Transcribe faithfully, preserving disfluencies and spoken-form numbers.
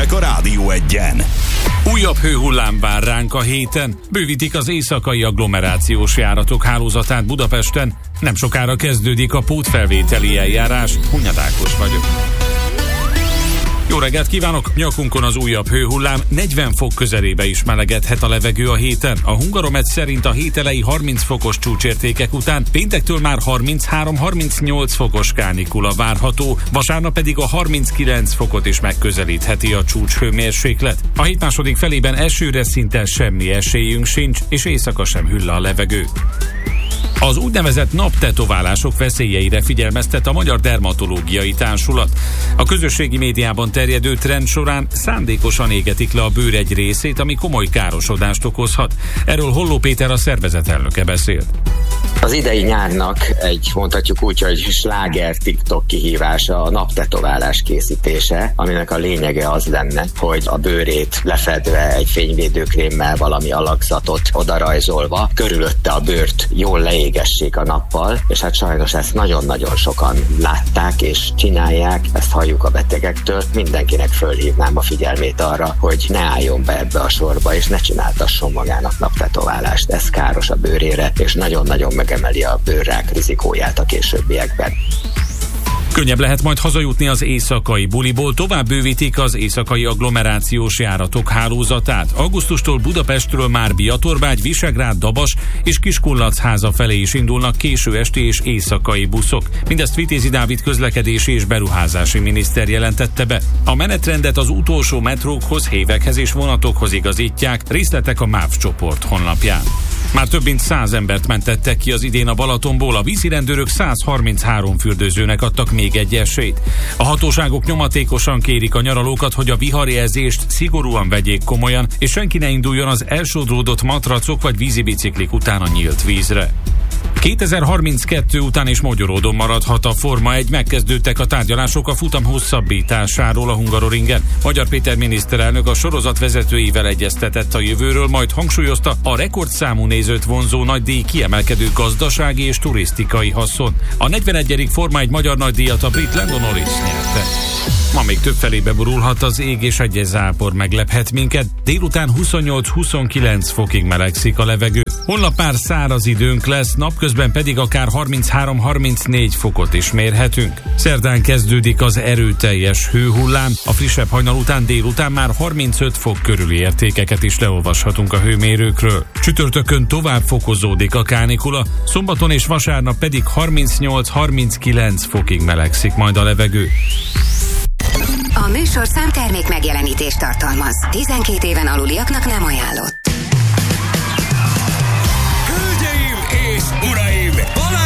hírek a Rádió Egyen. Újabb hőhullám vár ránk a héten. Bővítik az éjszakai agglomerációs járatok hálózatát Budapesten. Nem sokára kezdődik a pótfelvételi eljárás. Hunyad Ákos vagyok. Jó reggelt kívánok! Nyakunkon az újabb hőhullám, negyven fok közelébe is melegedhet a levegő a héten. A Hungaromet szerint a hét elejé harminc fokos csúcsértékek után péntektől már harminchárom-harmincnyolc fokos kánikula várható, vasárnap pedig a harminckilenc fokot is megközelítheti a csúcshőmérséklet. A hét második felében esőre szinte semmi esélyünk sincs, és éjszaka sem hüll a levegő. Az úgynevezett naptetoválások veszélyeire figyelmeztet a Magyar Dermatológiai Társulat. A közösségi médiában terjedő trend során szándékosan égetik le a bőr egy részét, ami komoly károsodást okozhat. Erről Holló Péter, a szervezet elnöke beszélt. Az idei nyárnak egy, mondhatjuk úgy, hogy sláger TikTok kihívása a naptetoválás készítése, aminek a lényege az lenne, hogy a bőrét lefedve egy fényvédőkrémmel valami alakzatot odarajzolva, körülötte a bőrt jól leégessék a nappal, és hát sajnos ezt nagyon-nagyon sokan látták és csinálják, ezt halljuk a betegektől. Mindenkinek fölhívnám a figyelmét arra, hogy ne álljon be ebbe a sorba, és ne csináltasson magának naptetoválást. Ez káros a bőrére, és nagyon-nagyon megemeli a bőrrák rizikóját a későbbiekben. Könnyebb lehet majd hazajutni az éjszakai buliból, tovább bővítik az éjszakai agglomerációs járatok hálózatát. Augusztustól Budapestről már Biatorbágy, Visegrád, Dabas és Kiskunlachháza felé is indulnak késő esti és éjszakai buszok. Mindezt Vitézi Dávid közlekedési és beruházási miniszter jelentette be. A menetrendet az utolsó metrókhoz, hévekhez és vonatokhoz igazítják, részletek a MÁV csoport honlapján. Már több mint száz embert mentettek ki az idén a Balatonból, a vízirendőrök száz harminchárom fürdőzőnek adtak még egy esélyt. A hatóságok nyomatékosan kérik a nyaralókat, hogy a viharjelzést szigorúan vegyék komolyan, és senki ne induljon az elsodródott matracok vagy vízibiciklik után a nyílt vízre. kétezer-harminckettő után is mogyoródon maradhat a Forma egy, megkezdődtek a tárgyalások a futam hosszabbításáról a Hungaroringen. Magyar Péter miniszterelnök a sorozat vezetőivel egyeztetett a jövőről, majd hangsúlyozta, a rekordszámú nézőt vonzó nagydíj kiemelkedő gazdasági és turisztikai haszon. A negyvenegyedik Forma egy magyar nagydíjat a brit Lando Norris nyerte. Ma még több felébe borulhat az ég, és egy zápor meglephet minket. Délután huszonnyolc-huszonkilenc fokig melegszik a levegő. Holnap már száraz időnk lesz, napközben pedig akár harminchárom-harmincnégy fokot is mérhetünk. Szerdán kezdődik az erőteljes hőhullám, a frissebb hajnal után délután már harmincöt fok körüli értékeket is leolvashatunk a hőmérőkről. Csütörtökön tovább fokozódik a kánikula, szombaton és vasárnap pedig harmincnyolc-harminckilenc fokig melegszik majd a levegő. A műsorszám termék megjelenítést tartalmaz. tizenkét éven aluliaknak nem ajánlott.